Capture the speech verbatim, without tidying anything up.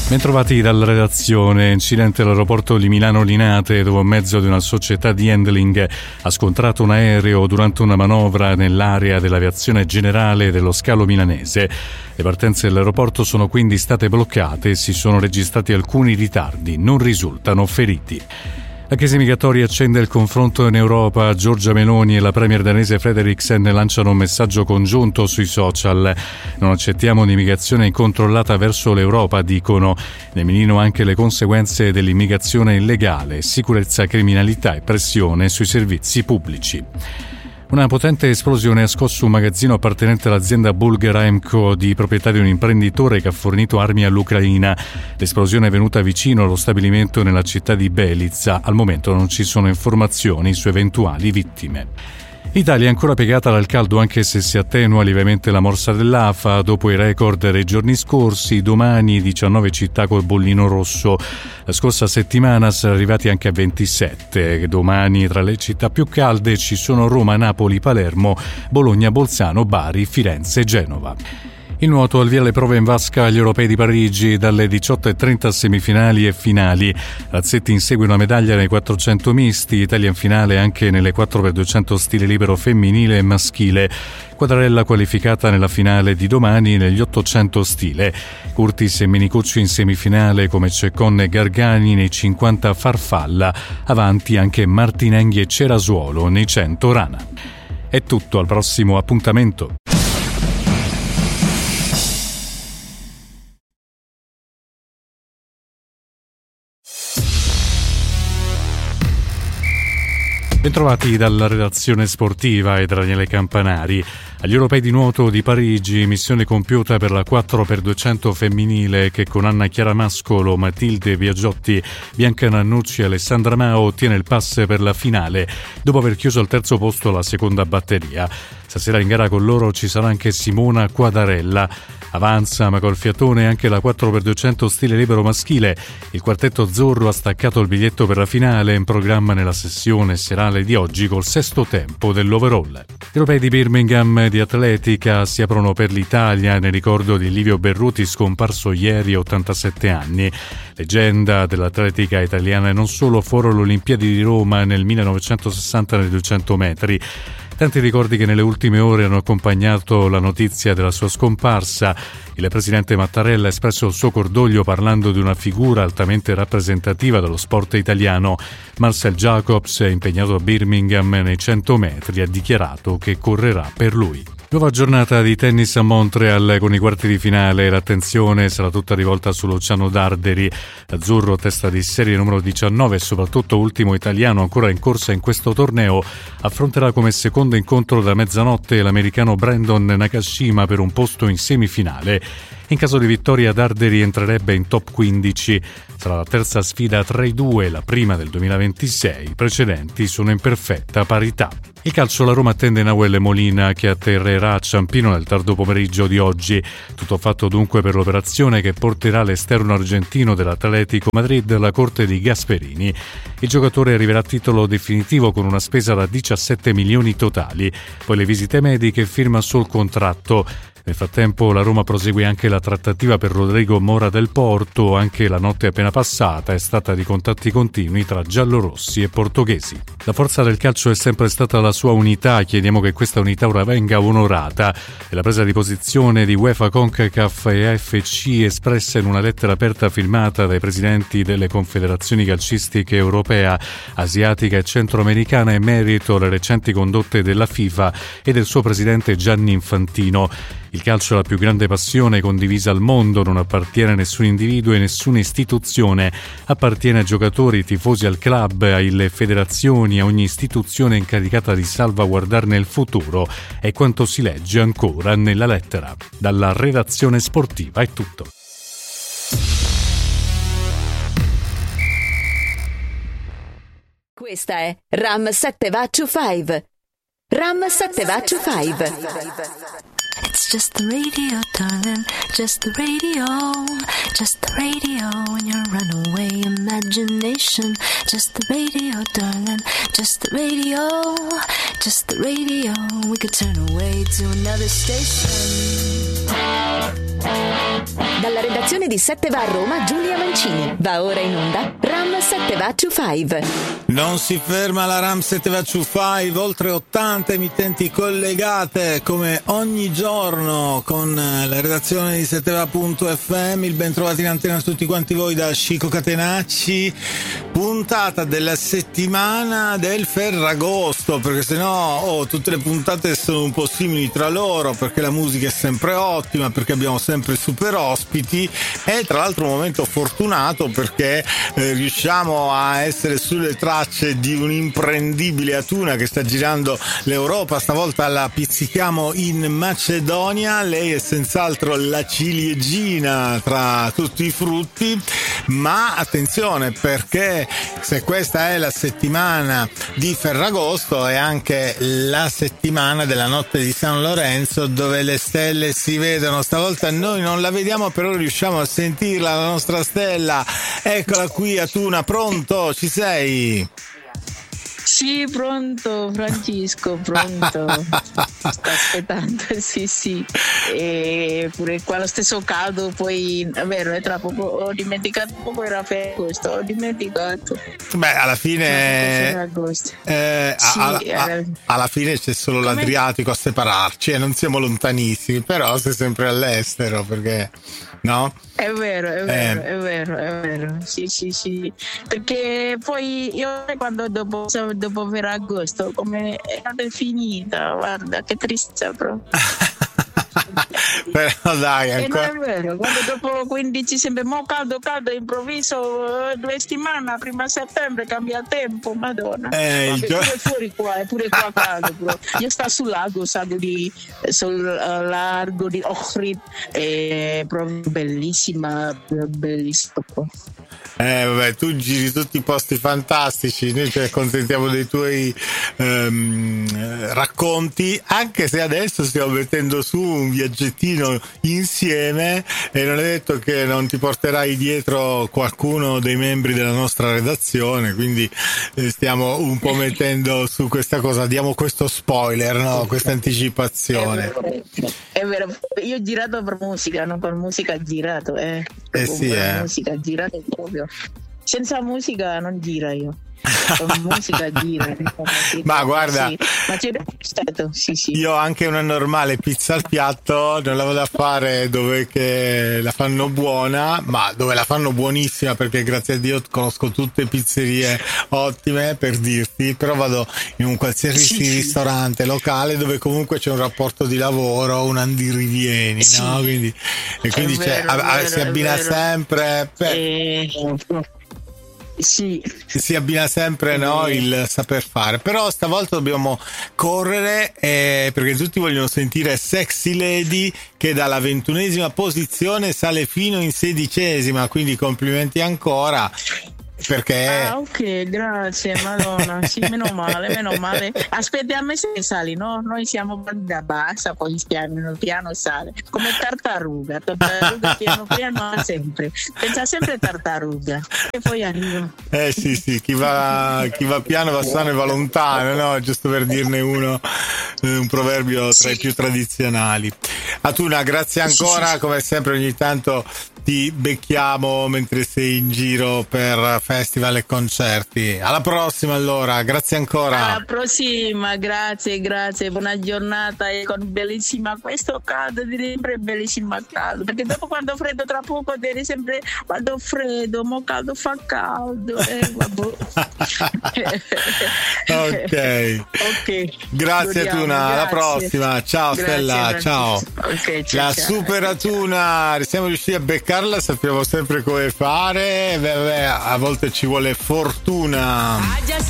Bentrovati dalla redazione. Incidente all'aeroporto di Milano Linate, dove un mezzo di una società di handling ha scontrato un aereo durante una manovra nell'area dell'aviazione generale dello scalo milanese. Le partenze dell'aeroporto sono quindi state bloccate e si sono registrati alcuni ritardi. Non risultano feriti. La crisi migratoria accende il confronto in Europa. Giorgia Meloni e la premier danese Frederiksen lanciano un messaggio congiunto sui social. Non accettiamo un'immigrazione incontrollata verso l'Europa, dicono. Ne minino anche le conseguenze dell'immigrazione illegale, sicurezza, criminalità e pressione sui servizi pubblici. Una potente esplosione ha scosso un magazzino appartenente all'azienda bulgara Emco, di proprietà di un imprenditore che ha fornito armi all'Ucraina. L'esplosione è venuta vicino allo stabilimento nella città di Belitsa. Al momento non ci sono informazioni su eventuali vittime. L'Italia è ancora piegata dal caldo, anche se si attenua lievemente la morsa dell'Afa. Dopo i record dei giorni scorsi, domani diciannove città col bollino rosso. La scorsa settimana si è arrivati anche a ventisette. Domani tra le città più calde ci sono Roma, Napoli, Palermo, Bologna, Bolzano, Bari, Firenze e Genova. Il nuoto al via le prove in vasca agli Europei di Parigi, dalle diciotto e trenta semifinali e finali. Razzetti insegue una medaglia nei quattrocento misti, Italia in finale anche nelle quattro per duecento stile libero femminile e maschile. Quadrarella qualificata nella finale di domani negli ottocento stile. Curtis e Menicucci in semifinale come Ceccon e Gargani nei cinquanta farfalla. Avanti anche Martinenghi e Cerasuolo nei cento rana. È tutto, al prossimo appuntamento. Bentrovati dalla redazione sportiva e da Daniele Campanari. Agli Europei di nuoto di Parigi, missione compiuta per la quattro per duecento femminile che con Anna Chiara Mascolo, Matilde Biagiotti, Bianca Nannucci e Alessandra Mao ottiene il pass per la finale dopo aver chiuso al terzo posto la seconda batteria. Stasera in gara con loro ci sarà anche Simona Quadarella. Avanza, ma col fiatone, anche la quattro per duecento stile libero maschile. Il quartetto azzurro ha staccato il biglietto per la finale, in programma nella sessione serale di oggi col sesto tempo dell'overall. Gli Europei di Birmingham di atletica si aprono per l'Italia nel ricordo di Livio Berruti, scomparso ieri a ottantasette anni. Leggenda dell'atletica italiana e non solo, furono le Olimpiadi di Roma nel millenovecentosessanta nei duecento metri. Tanti ricordi che nelle ultime ore hanno accompagnato la notizia della sua scomparsa. Il presidente Mattarella ha espresso il suo cordoglio parlando di una figura altamente rappresentativa dello sport italiano. Marcel Jacobs, impegnato a Birmingham nei cento metri, ha dichiarato che correrà per lui. Nuova giornata di tennis a Montreal con i quarti di finale. L'attenzione sarà tutta rivolta su Luciano Darderi. L'azzurro, testa di serie numero diciannove e soprattutto ultimo italiano ancora in corsa in questo torneo, affronterà come secondo incontro da mezzanotte l'americano Brandon Nakashima per un posto in semifinale. In caso di vittoria Darderi entrerebbe in top quindici. Sarà la terza sfida tra i due, la prima del duemilaventisei. I precedenti sono in perfetta parità. Il calcio, la Roma attende Nahuel Molina che atterrerà a Ciampino nel tardo pomeriggio di oggi. Tutto fatto dunque per l'operazione che porterà l'esterno argentino dell'Atletico Madrid alla corte di Gasperini. Il giocatore arriverà a titolo definitivo con una spesa da diciassette milioni totali. Poi le visite mediche e firma sul contratto. Nel frattempo la Roma prosegue anche la trattativa per Rodrigo Mora del Porto. Anche la notte appena passata è stata di contatti continui tra giallorossi e portoghesi. La forza del calcio è sempre stata la sua unità. Chiediamo che questa unità ora venga onorata. E la presa di posizione di UEFA, CONCACAF e F C, espressa in una lettera aperta firmata dai presidenti delle confederazioni calcistiche europea, asiatica e centroamericana, in merito alle recenti condotte della FIFA e del suo presidente Gianni Infantino. Il calcio è la più grande passione condivisa al mondo, non appartiene a nessun individuo e nessuna istituzione, appartiene a giocatori, tifosi, al club, alle federazioni, a ogni istituzione incaricata di salvaguardarne il futuro, è quanto si legge ancora nella lettera. Dalla redazione sportiva è tutto. Questa è Ram sette Vaccio cinque. Ram sette Vaccio cinque. It's just the radio, darling, just the radio, just the radio in your runaway imagination. Just the radio, darling, just the radio, just the radio. We could turn away to another station. Dalla redazione redazione di sette va a Roma, Giulia Mancini. Va ora in onda Ram sette va to cinque. Non si ferma la Ram sette va to cinque, oltre ottanta emittenti collegate come ogni giorno con la redazione di sette va punto effe emme. Il ben trovati in antena a tutti quanti voi da Chico Catenacci. Puntata della settimana del Ferragosto, perché sennò oh, tutte le puntate sono un po' simili tra loro, perché la musica è sempre ottima, perché abbiamo sempre super ospiti e tra l'altro un momento fortunato perché eh, riusciamo a essere sulle tracce di un imprendibile Atuna che sta girando l'Europa. Stavolta la pizzichiamo in Macedonia. Lei è senz'altro la ciliegina tra tutti i frutti, ma attenzione, perché se questa è la settimana di Ferragosto è anche la settimana della notte di San Lorenzo, dove le stelle si vedono. Stavolta noi non la vediamo, però riusciamo a sentirla, la nostra stella. Eccola qui, Atuna, pronto? Ci sei? Sì, pronto Francesco, pronto. Sto aspettando, sì, sì. E pure qua lo stesso caldo, poi è vero, è tra poco ho dimenticato poco era Ferragosto, ho dimenticato. Beh, alla fine eh, sì, alla, a, alla fine c'è solo come? L'Adriatico a separarci e non siamo lontanissimi, però sei sempre all'estero, perché no? È vero, è vero, eh. è vero, è vero, sì, sì, sì, perché poi io quando dopo, dopo Ferragosto come è finita, guarda che tristezza proprio. Però dai, ancora... E non è vero, quando dopo quindici sempre mo caldo caldo improvviso due settimane prima settembre cambia tempo, madonna. Eh, Vabbè, gio... pure fuori qua, è pure qua caldo bro. Io sto sul lago, sago di sul uh, largo di Ohrid, è proprio bellissima, bellissimo qua. Eh vabbè, tu giri tutti i posti fantastici, noi ci accontentiamo dei tuoi ehm, racconti, anche se adesso stiamo mettendo su un viaggettino insieme e non è detto che non ti porterai dietro qualcuno dei membri della nostra redazione, quindi eh, stiamo un po' mettendo su questa cosa, diamo questo spoiler, no? Questa anticipazione. È vero, è vero, io ho girato per musica, non per musica girato, eh. Eh sì, eh. Musica girato proprio. Senza musica non gira io. Con musica gira. Ma guarda, sì. Ma c'è stato, sì, sì. Io anche una normale pizza al piatto non la vado a fare dove che la fanno buona, ma dove la fanno buonissima, perché grazie a Dio conosco tutte pizzerie ottime, per dirti, però vado in un qualsiasi sì, ristorante sì. locale dove comunque c'è un rapporto di lavoro, un andirivieni, sì. no? Quindi, e quindi c'è, vero, a, vero, si abbina sempre per... e... Sì. Si abbina sempre no, il saper fare, però stavolta dobbiamo correre eh, perché tutti vogliono sentire Sexy Lady, che dalla ventunesima posizione sale fino in sedicesima, quindi complimenti ancora. Perché ah ok, grazie madonna, sì, meno male, meno male. Aspetta, a me se sali, no? Noi siamo da bassa, poi piano piano sale, come tartaruga, tartaruga piano piano sempre, pensa sempre tartaruga e poi arriva. Eh sì sì, chi va, chi va piano va sano e va lontano, no? Giusto per dirne uno, un proverbio tra sì. i più tradizionali. Atuna, grazie ancora, sì, sì, sì. come sempre ogni tanto ti becchiamo mentre sei in giro per festival e concerti. Alla prossima allora, grazie ancora. Alla prossima, grazie, grazie, buona giornata e con bellissima questo caldo, direi sempre bellissima caldo, perché dopo quando freddo tra poco direi sempre quando freddo, mo caldo fa caldo. Eh, ok. Ok. Grazie Atuna, alla prossima. Ciao grazie, Stella, Francesco. Ciao. Okay, ciao. La ciao. super Atuna, siamo riusciti a beccare. Sappiamo sempre come fare, beh, beh, a volte ci vuole fortuna.